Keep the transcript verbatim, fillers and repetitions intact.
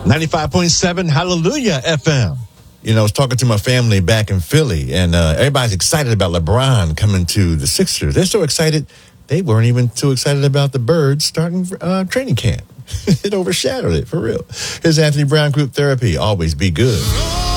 ninety-five point seven Hallelujah F M. You know, I was talking to my family back in Philly, and uh, everybody's excited about LeBron coming to the Sixers. They're so excited, they weren't even too excited about the Birds starting uh, training camp. It overshadowed it, for real. Here's Anthony Brown, Group Therapy. Always be good.